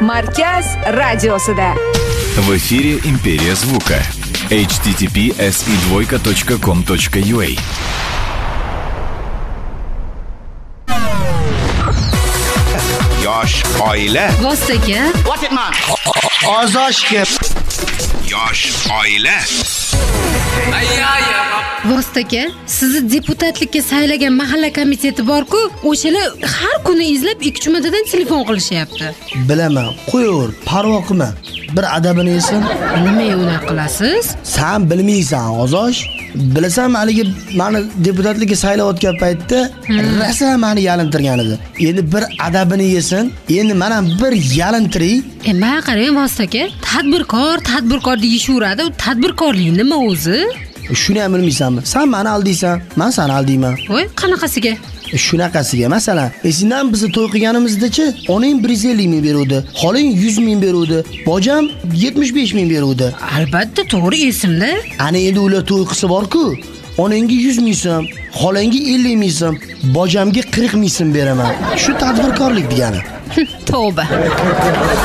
Markaz radiosida. В эфире Империя звука. http://si2.com.ua. Yosh oila. Vostoka. Ozoshga. Yosh oila. Vostoka, sizni deputatlikka saylagan mahalla komiteti bor-ku, o'shalar har kuni izlab 2 martadan telefon qilishyapti. Bilaman, qo'yaver, parvo qilma. Bir adabini yesin. Nimaga unaqa qilasiz? Sen bilmaysan, Ozosh. Bilasan, haligi meni deputatlikka saylayotgan paytda rosa meni yalintirgan edi. Endi bir adabini yesin. Endi mana bir yalintiri. Mana qarang Vostoka, tadbirkor deyishaveradi. Tadbirkorlik nima o'zi? Shuni ham bilmaysanmi? Sen meni aldiysan, men seni aldiyman. Voy, qanaqasiga? Shunaqasiga, masalan, esindan bizni to'y qilganimizda-chi, onang 150 ming beruvdi, xoling 100 ming beruvdi, bojam 75 ming beruvdi. Albatta, to'g'ri esimda. Ana endi ular to'y qilsa bor-ku, onangga 100 ming so'm, xolangga 50 ming so'm, bojamga 40 ming so'm beraman. Shu tadbirkorlik degani. Tavba.